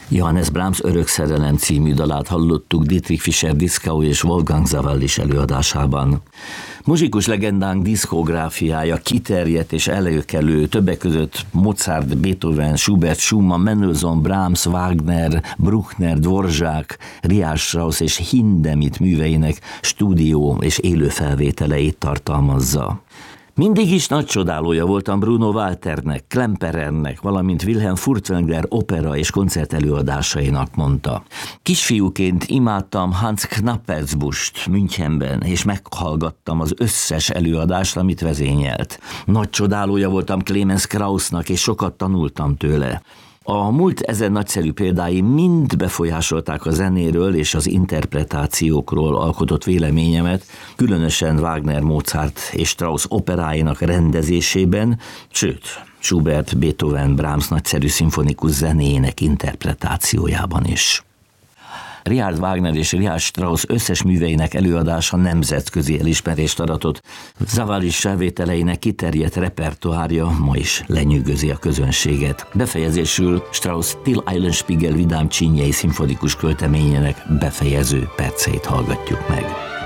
Johannes Brahms Örök szerelem című dalát hallottuk Dietrich Fischer-Dieskau és Wolfgang Sawallisch előadásában. Muzsikus legendánk diszkográfiája kiterjedt és előkelő, többek között Mozart, Beethoven, Schubert, Schumann, Mendelssohn, Brahms, Wagner, Bruckner, Dvorak, Richard Strauss és Hindemith műveinek stúdió és élő felvételeit tartalmazza. Mindig is nagy csodálója voltam Bruno Walternek, Klemperernek, valamint Wilhelm Furtwängler opera és koncert előadásainak, mondta. Kisfiúként imádtam Hans Knappertsbusch Münchenben, és meghallgattam az összes előadást, amit vezényelt. Nagy csodálója voltam Clemens Kraussnak, és sokat tanultam tőle. A múlt ezen nagyszerű példái mind befolyásolták a zenéről és az interpretációkról alkotott véleményemet, különösen Wagner, Mozart és Strauss operáinak rendezésében, sőt, Schubert, Beethoven, Brahms nagyszerű szimfonikus zenéjének interpretációjában is. Richard Wagner és Richard Strauss összes műveinek előadása nemzetközi elismerést aratott. Sawallisch felvételeinek kiterjedt repertoárja ma is lenyűgözi a közönséget. Befejezésül Strauss Till Eulenspiegel vidám csínyei szimfonikus költeményének befejező perceit hallgatjuk meg.